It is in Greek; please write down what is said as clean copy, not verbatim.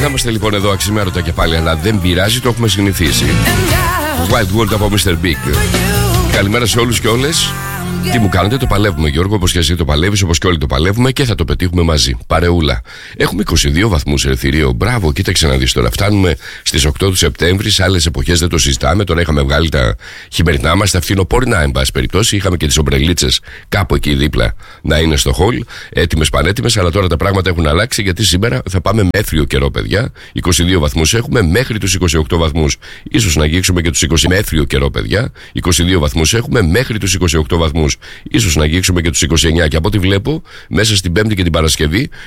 Θα είμαστε λοιπόν εδώ αξιμέρωτα και πάλι, αλλά δεν πειράζει, το έχουμε συνηθίσει. Wild World από Mr. Big. Καλημέρα σε όλους και όλες. Τι μου κάνετε, το παλεύουμε Γιώργο, όπως και εσύ το παλεύεις, όπως και όλοι το παλεύουμε και θα το πετύχουμε μαζί. Παρεούλα. Έχουμε 22 βαθμούς ερθυρίο. Μπράβο, κοίταξε να δεις τώρα. Φτάνουμε στις 8 του Σεπτέμβρη. Σε άλλες εποχές δεν το συζητάμε. Τώρα είχαμε βγάλει τα χειμερινά μας, τα φθινοπόρνα, εν πάση περιπτώσει. Είχαμε και τις ομπρελίτσες κάπου εκεί δίπλα να είναι στο χολ. Έτοιμες πανέτοιμες, αλλά τώρα τα πράγματα έχουν αλλάξει γιατί σήμερα θα πάμε μέθριο καιρό, παιδιά. 22 βαθμούς έχουμε μέχρι τους 28 βαθμούς. Ίσως να αγγίξουμε και τους 20 μέθριο καιρό, παιδιά. 22 βαθμούς έχουμε μέχρι τους 28 βαθμούς. Ίσως να αγγίξουμε και τους 29. Και από ό,τι βλέπω, μέσα στην Πέμπτη και την Παρασκευή